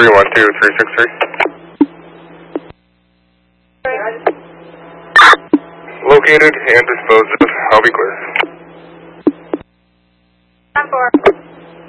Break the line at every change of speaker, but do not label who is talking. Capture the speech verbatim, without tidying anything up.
three one two three six three. Located and disposed of. I'll be clear.
ten four.